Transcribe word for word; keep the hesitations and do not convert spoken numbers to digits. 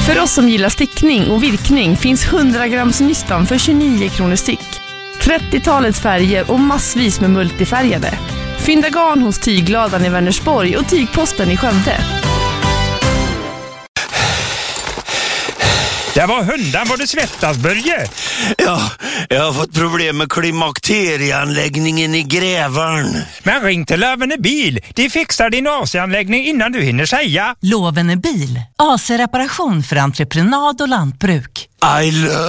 För oss som gillar stickning och virkning finns hundra grams nystan för tjugonio kronor styck. trettiotalets färger och massvis med multifärgade. Fynda garn hos Tygladan i Vänersborg och Tygposten i Skövde. Det var hundan vad du svettas, Börje. Ja, jag har fått problem med klimakterieanläggningen i Grävarn. Men ring till Lövene bil. De fixar din A C-anläggning innan du hinner säga. Lövene bil. A C-reparation för entreprenad och lantbruk. I love